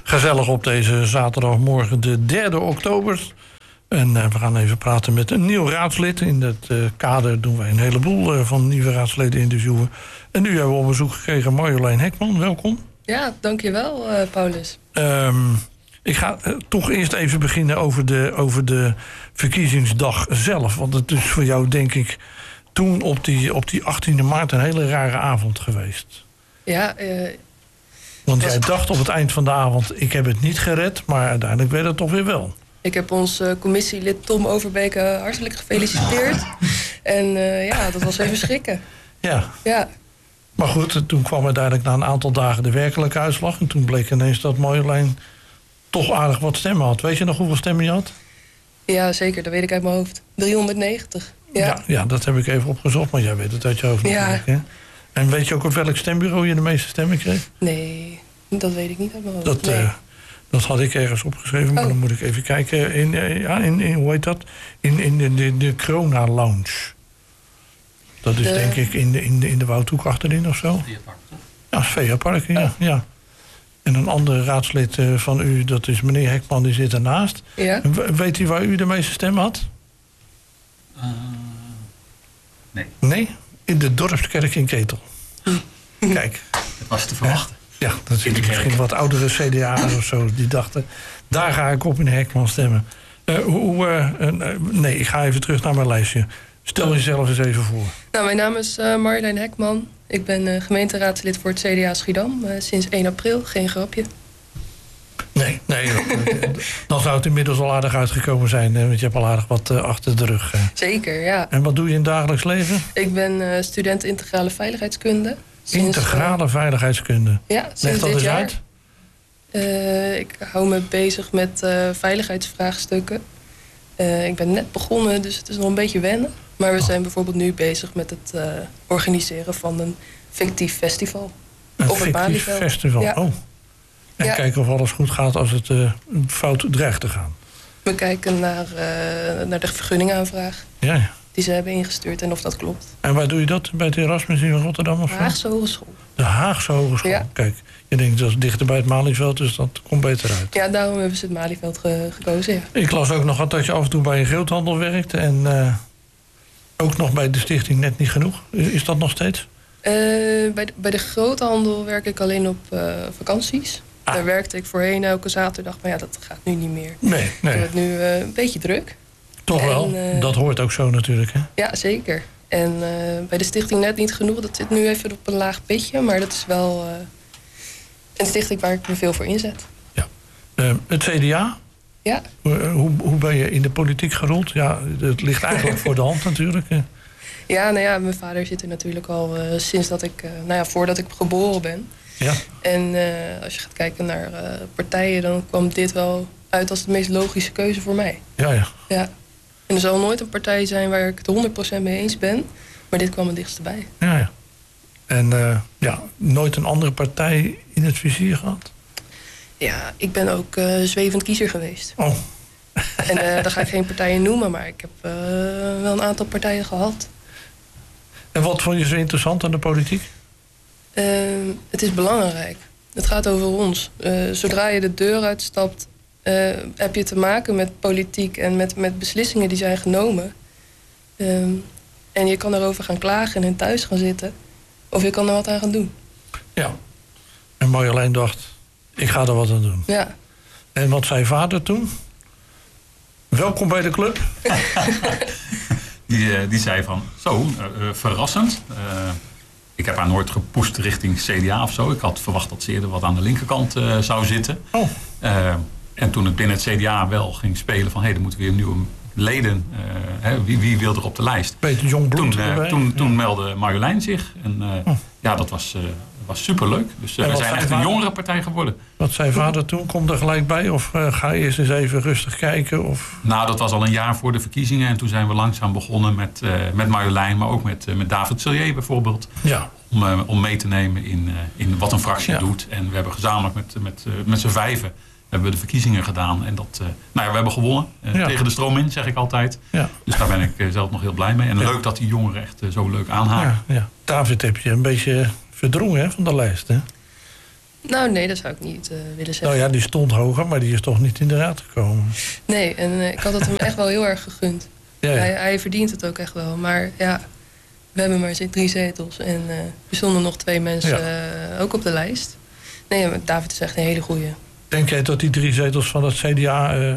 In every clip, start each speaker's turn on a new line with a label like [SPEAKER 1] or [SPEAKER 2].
[SPEAKER 1] Gezellig op deze zaterdagmorgen, de 3 oktober. En we gaan even praten met een nieuw raadslid. In dat kader doen wij een heleboel van nieuwe raadsleden interviewen. En nu hebben we op bezoek gekregen Marjolein Hekman. Welkom.
[SPEAKER 2] Ja, dankjewel, Paulus.
[SPEAKER 1] Ik ga toch eerst even beginnen over de verkiezingsdag zelf. Want het is voor jou, denk ik, toen op die 18e maart een hele rare avond geweest.
[SPEAKER 2] Ja,
[SPEAKER 1] want jij dacht op het eind van de avond, ik heb het niet gered, maar uiteindelijk werd het toch weer wel.
[SPEAKER 2] Ik heb ons commissielid Tom Overbeek hartelijk gefeliciteerd. En ja, dat was even schrikken.
[SPEAKER 1] Ja. Maar goed, toen kwam uiteindelijk na een aantal dagen de werkelijke uitslag. En toen bleek ineens dat Marjolein toch aardig wat stemmen had. Weet je nog hoeveel stemmen je had?
[SPEAKER 2] Ja, zeker. Dat weet ik uit mijn hoofd. 390.
[SPEAKER 1] Ja, dat heb ik even opgezocht, maar jij weet het uit je hoofd natuurlijk. Hè? En weet je ook op welk stembureau je de meeste stemmen kreeg?
[SPEAKER 2] Nee, dat weet ik niet uit mijn hoofd.
[SPEAKER 1] Dat had ik ergens opgeschreven, maar dan moet ik even kijken. In hoe heet dat? In de Corona Lounge. Dat is denk ik in de Woudhoek achterin of zo. Ja, Svea Park, ja. En een andere raadslid van u, dat is meneer Hekman, die zit ernaast.
[SPEAKER 2] Ja.
[SPEAKER 1] Weet u waar u de meeste stemmen had?
[SPEAKER 3] Nee.
[SPEAKER 1] Nee? In de Dorpskerk in Ketel. Kijk.
[SPEAKER 3] Dat was te verwachten.
[SPEAKER 1] Ja, dat zitten misschien wat oudere CDA'ers of zo. Die dachten, daar ga ik op in Hekman stemmen. Nee, ik ga even terug naar mijn lijstje. Stel jezelf eens even voor.
[SPEAKER 2] Nou, mijn naam is Marjolein Hekman. Ik ben gemeenteraadslid voor het CDA Schiedam. Sinds 1 april, geen grapje.
[SPEAKER 1] Nee. Dan zou het inmiddels al aardig uitgekomen zijn. Want je hebt al aardig wat achter de rug.
[SPEAKER 2] Zeker, ja.
[SPEAKER 1] En wat doe je in het dagelijks leven?
[SPEAKER 2] Ik ben student integrale veiligheidskunde.
[SPEAKER 1] Integrale veiligheidskunde?
[SPEAKER 2] Ja,
[SPEAKER 1] leg dat eens uit.
[SPEAKER 2] Ik hou me bezig met veiligheidsvraagstukken. Ik ben net begonnen, dus het is nog een beetje wennen. Maar we zijn bijvoorbeeld nu bezig met het organiseren van een fictief festival.
[SPEAKER 1] Een
[SPEAKER 2] op het
[SPEAKER 1] fictief festival,
[SPEAKER 2] ja.
[SPEAKER 1] Oh. En kijken of alles goed gaat als het fout dreigt te gaan.
[SPEAKER 2] We kijken naar de vergunningaanvraag.
[SPEAKER 1] Ja.
[SPEAKER 2] Die ze hebben ingestuurd en of dat klopt.
[SPEAKER 1] En waar doe je dat? Bij het Erasmus in Rotterdam? Of
[SPEAKER 2] de Haagse Hogeschool.
[SPEAKER 1] De Haagse Hogeschool. Ja. Kijk, je denkt dat is dichter bij het Malieveld, dus dat komt beter uit.
[SPEAKER 2] Ja, daarom hebben ze het Malieveld gekozen, ja. Ik
[SPEAKER 1] las ook nog dat je af en toe bij een groothandel werkt. En ook nog bij de stichting Net Niet Genoeg. Is dat nog steeds?
[SPEAKER 2] Bij de groothandel werk ik alleen op vakanties. Daar werkte ik voorheen elke zaterdag. Maar ja, dat gaat nu niet meer.
[SPEAKER 1] Nee.
[SPEAKER 2] Ik heb het nu een beetje druk.
[SPEAKER 1] Toch wel, dat hoort ook zo natuurlijk, hè?
[SPEAKER 2] Ja, zeker. En bij de stichting Net Niet Genoeg, dat zit nu even op een laag pitje. Maar dat is wel een stichting waar ik me veel voor inzet.
[SPEAKER 1] Ja. Het CDA? Ja. Hoe ben je in de politiek gerold? Ja, het ligt eigenlijk voor de hand natuurlijk.
[SPEAKER 2] Ja, nou ja, mijn vader zit er natuurlijk al sinds dat ik, voordat ik geboren ben.
[SPEAKER 1] Ja.
[SPEAKER 2] En als je gaat kijken naar partijen, dan kwam dit wel uit als de meest logische keuze voor mij.
[SPEAKER 1] Ja.
[SPEAKER 2] En er zal nooit een partij zijn waar ik het 100% mee eens ben. Maar dit kwam het dichtst bij.
[SPEAKER 1] Ja. En nooit een andere partij in het vizier gehad?
[SPEAKER 2] Ja, ik ben ook zwevend kiezer geweest.
[SPEAKER 1] Oh.
[SPEAKER 2] En daar ga ik geen partijen noemen, maar ik heb wel een aantal partijen gehad.
[SPEAKER 1] En wat vond je zo interessant aan de politiek?
[SPEAKER 2] Het is belangrijk. Het gaat over ons. Zodra je de deur uitstapt, heb je te maken met politiek en met beslissingen die zijn genomen. En je kan erover gaan klagen en thuis gaan zitten. Of je kan er wat aan gaan doen.
[SPEAKER 1] Ja. En Marjolein dacht, ik ga er wat aan doen.
[SPEAKER 2] Ja.
[SPEAKER 1] En wat zei vader toen? Welkom bij de club.
[SPEAKER 3] Die zei van, verrassend. Ik heb haar nooit gepusht richting CDA of zo. Ik had verwacht dat ze eerder wat aan de linkerkant zou zitten.
[SPEAKER 1] Oh.
[SPEAKER 3] En toen het binnen het CDA wel ging spelen van... er moeten weer nieuwe leden, wie wil er op de lijst?
[SPEAKER 1] Beetje jong bloed
[SPEAKER 3] toen meldde Marjolein zich. En dat was superleuk. Dus we zijn echt een jongere partij geworden.
[SPEAKER 1] Wat zei vader toen? Kom er gelijk bij? Of ga eerst eens even rustig kijken? Of?
[SPEAKER 3] Nou, dat was al een jaar voor de verkiezingen. En toen zijn we langzaam begonnen met Marjolein. Maar ook met David Sillier bijvoorbeeld.
[SPEAKER 1] Ja.
[SPEAKER 3] Om mee te nemen in wat een fractie doet. En we hebben gezamenlijk met z'n vijven... hebben we de verkiezingen gedaan. En we hebben gewonnen. Tegen de stroom in, zeg ik altijd.
[SPEAKER 1] Ja.
[SPEAKER 3] Dus daar ben ik zelf nog heel blij mee. En leuk dat die jongeren echt zo leuk aanhaken.
[SPEAKER 1] Ja. David heb je een beetje verdrongen van de lijst, hè?
[SPEAKER 2] Nou nee, dat zou ik niet willen zeggen.
[SPEAKER 1] Nou ja, die stond hoger, maar die is toch niet in de raad gekomen.
[SPEAKER 2] Nee, en ik had het hem echt wel heel erg gegund.
[SPEAKER 1] Ja, ja.
[SPEAKER 2] Hij verdient het ook echt wel. Maar ja, we hebben maar 3 zetels. En er stonden nog 2 mensen ook op de lijst. Nee, maar David is echt een hele goeie.
[SPEAKER 1] Denk jij dat die 3 zetels van het CDA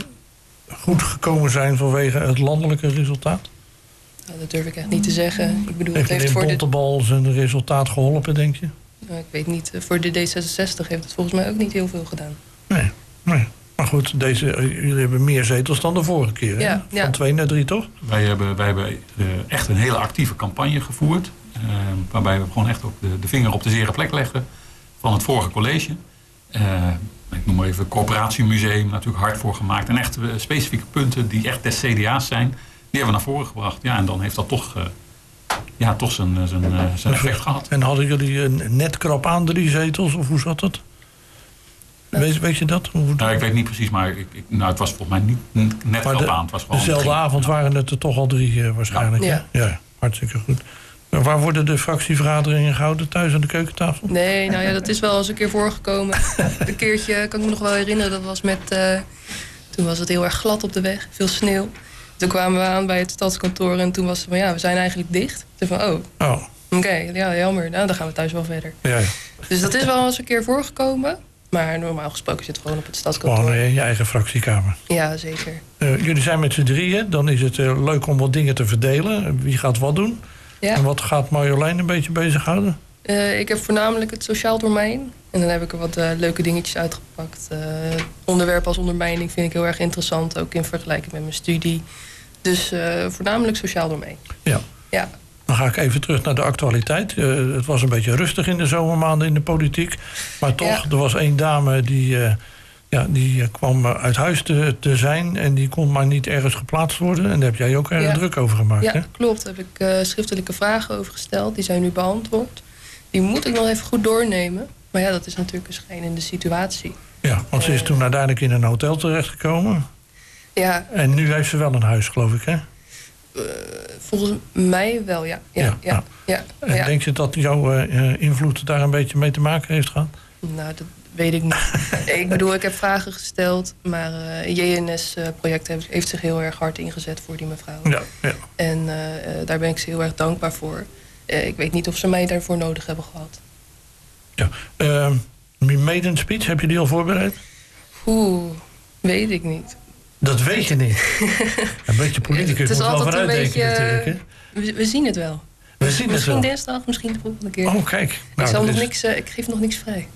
[SPEAKER 1] goed gekomen zijn vanwege het landelijke resultaat?
[SPEAKER 2] Nou, dat durf ik echt niet te zeggen. Ik bedoel,
[SPEAKER 1] Heeft
[SPEAKER 2] het heeft voor
[SPEAKER 1] Bontebal zijn resultaat geholpen, denk je?
[SPEAKER 2] Nou, ik weet niet, voor de D66 heeft het volgens mij ook niet heel veel gedaan.
[SPEAKER 1] Nee. Maar goed, jullie hebben meer zetels dan de vorige keer.
[SPEAKER 2] Ja,
[SPEAKER 1] hè? Van 2 naar 3, toch?
[SPEAKER 3] Wij hebben echt een hele actieve campagne gevoerd. Waarbij we gewoon echt ook de vinger op de zere plek leggen van het vorige college. Ik noem maar even het Corporatiemuseum, natuurlijk hard voor gemaakt. En echt specifieke punten die echt des CDA's zijn, die hebben we naar voren gebracht. Ja, en dan heeft dat toch zijn effect gehad.
[SPEAKER 1] En hadden jullie net krap aan 3 zetels, of hoe zat het? Weet je dat?
[SPEAKER 3] Nou, ik weet niet precies, maar het was volgens mij niet net krap aan. Het was gewoon
[SPEAKER 1] dezelfde avond waren het er toch al 3 waarschijnlijk. Ja, hartstikke goed. Maar waar worden de fractievergaderingen gehouden? Thuis aan de keukentafel?
[SPEAKER 2] Nee, nou ja, dat is wel eens een keer voorgekomen. Een keertje, kan ik me nog wel herinneren, dat was met... toen was het heel erg glad op de weg, veel sneeuw. Toen kwamen we aan bij het stadskantoor en toen was het van... ja, we zijn eigenlijk dicht. Toen van, oké, ja, jammer. Nou, dan gaan we thuis wel verder.
[SPEAKER 1] Ja.
[SPEAKER 2] Dus dat is wel eens een keer voorgekomen. Maar normaal gesproken zit het gewoon op het stadskantoor.
[SPEAKER 1] Gewoon je eigen fractiekamer.
[SPEAKER 2] Ja, zeker.
[SPEAKER 1] Jullie zijn met z'n 3, dan is het leuk om wat dingen te verdelen. Wie gaat wat doen? Ja. En wat gaat Marjolein een beetje bezighouden?
[SPEAKER 2] Ik heb voornamelijk het sociaal domein. En dan heb ik er wat leuke dingetjes uitgepakt. Onderwerpen als ondermijning vind ik heel erg interessant. Ook in vergelijking met mijn studie. Dus voornamelijk sociaal domein. Ja.
[SPEAKER 1] Dan ga ik even terug naar de actualiteit. Het was een beetje rustig in de zomermaanden in de politiek. Maar toch, er was 1 dame die kwam uit huis te zijn. En die kon maar niet ergens geplaatst worden. En daar heb jij ook erg druk over gemaakt.
[SPEAKER 2] Ja,
[SPEAKER 1] hè?
[SPEAKER 2] Klopt. Daar heb ik schriftelijke vragen over gesteld. Die zijn nu beantwoord. Die moet ik nog even goed doornemen. Maar ja, dat is natuurlijk een schijnende situatie. Ja,
[SPEAKER 1] want ze is toen uiteindelijk in een hotel terechtgekomen.
[SPEAKER 2] Ja.
[SPEAKER 1] En nu heeft ze wel een huis, geloof ik, hè?
[SPEAKER 2] Volgens mij wel, ja.
[SPEAKER 1] En denk je dat jouw invloed daar een beetje mee te maken heeft gehad?
[SPEAKER 2] Nou, dat weet ik niet. Ik bedoel, ik heb vragen gesteld, maar JNS-project heeft zich heel erg hard ingezet voor die mevrouw. Ja. En daar ben ik ze heel erg dankbaar voor. Ik weet niet of ze mij daarvoor nodig hebben gehad.
[SPEAKER 1] Ja. Maiden speech, heb je die al voorbereid?
[SPEAKER 2] Weet ik niet.
[SPEAKER 1] Dat weet je niet. Een beetje politicus moet wel vooruitdenken natuurlijk. Hè?
[SPEAKER 2] We zien het wel. Misschien dinsdag, misschien de volgende keer.
[SPEAKER 1] Oh, kijk.
[SPEAKER 2] Nou, ik geef nog niks vrij.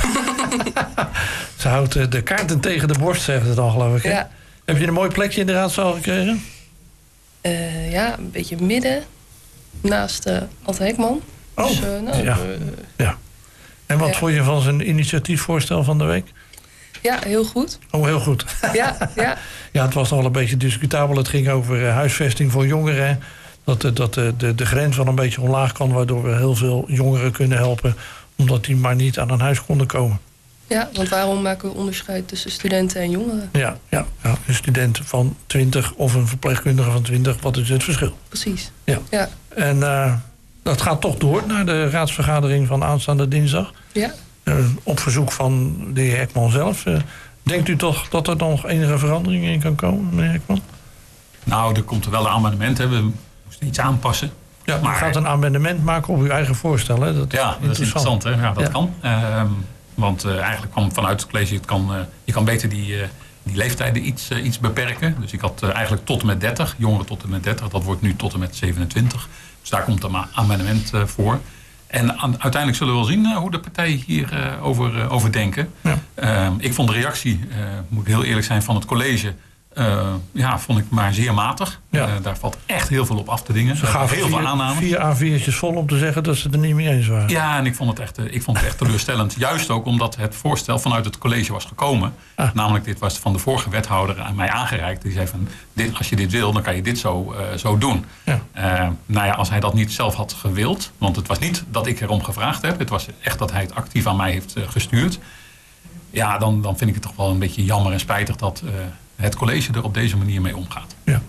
[SPEAKER 1] Ze houdt de kaarten tegen de borst, zeggen ze dan, geloof ik. Hè? Ja. Heb je een mooi plekje in de raadzaal gekregen?
[SPEAKER 2] Ja, een beetje midden. Naast Ad Hekman.
[SPEAKER 1] Oh, dus, ja. En wat vond je van zijn initiatiefvoorstel van de week?
[SPEAKER 2] Ja, heel goed.
[SPEAKER 1] Oh, heel goed.
[SPEAKER 2] Ja.
[SPEAKER 1] Ja, het was al een beetje discutabel. Het ging over huisvesting voor jongeren. Dat de grens wel een beetje omlaag kan, waardoor we heel veel jongeren kunnen helpen, omdat die maar niet aan een huis konden komen.
[SPEAKER 2] Ja, want waarom maken we onderscheid tussen studenten en jongeren?
[SPEAKER 1] Ja, een student van 20 of een verpleegkundige van 20, wat is het verschil?
[SPEAKER 2] Precies.
[SPEAKER 1] Ja. En dat gaat toch door naar de raadsvergadering van aanstaande dinsdag.
[SPEAKER 2] Ja.
[SPEAKER 1] Op verzoek van de heer Hekman zelf. Denkt u toch dat er nog enige verandering in kan komen, meneer Hekman?
[SPEAKER 3] Nou, er komt wel een amendement. Hè. We moesten iets aanpassen.
[SPEAKER 1] Ja, maar u gaat een amendement maken op uw eigen voorstel. Hè? Dat is
[SPEAKER 3] interessant. Hè? Ja, dat kan. Want eigenlijk kwam vanuit het college, je kan beter die leeftijden iets beperken. Dus ik had eigenlijk tot en met 30, jongeren tot en met 30. Dat wordt nu tot en met 27. Dus daar komt een amendement voor. En uiteindelijk zullen we wel zien hoe de partijen hier over denken. Ja. Ik vond de reactie, moet ik heel eerlijk zijn, van het college, vond ik maar zeer matig. Ja. Daar valt echt heel veel op af te dingen.
[SPEAKER 1] Ze gaven heel veel aannames. 4 A4'tjes vol om te zeggen dat ze het er niet mee eens waren.
[SPEAKER 3] Ja, en ik vond het echt teleurstellend. Juist ook omdat het voorstel vanuit het college was gekomen. Namelijk, dit was van de vorige wethouder aan mij aangereikt. Die zei van, als je dit wil, dan kan je dit zo doen. Ja. Als hij dat niet zelf had gewild. Want het was niet dat ik erom gevraagd heb. Het was echt dat hij het actief aan mij heeft gestuurd. Ja, dan vind ik het toch wel een beetje jammer en spijtig dat het college er op deze manier mee omgaat.
[SPEAKER 1] Ja.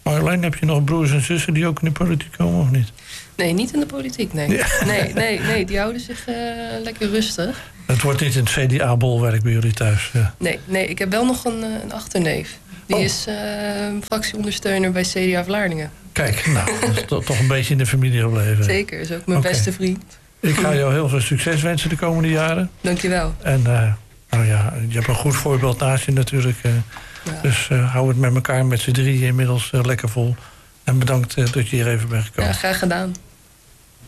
[SPEAKER 1] Marjolein, heb je nog broers en zussen die ook in de politiek komen of niet?
[SPEAKER 2] Nee, niet in de politiek, nee.
[SPEAKER 1] Ja.
[SPEAKER 2] Nee, die houden zich lekker rustig.
[SPEAKER 1] Het wordt niet een CDA-bolwerk bij jullie thuis. Ja.
[SPEAKER 2] Nee, ik heb wel nog een achterneef. Die is fractieondersteuner bij CDA Vlaardingen.
[SPEAKER 1] Kijk, nou, dat is toch een beetje in de familie gebleven.
[SPEAKER 2] Zeker, is ook mijn beste vriend.
[SPEAKER 1] Ik ga jou heel veel succes wensen de komende jaren.
[SPEAKER 2] Dankjewel.
[SPEAKER 1] En nou ja, je hebt een goed voorbeeld naast je natuurlijk.
[SPEAKER 2] Ja.
[SPEAKER 1] Dus hou het met elkaar met z'n drieën inmiddels lekker vol. En bedankt dat je hier even bent gekomen.
[SPEAKER 2] Ja, graag gedaan.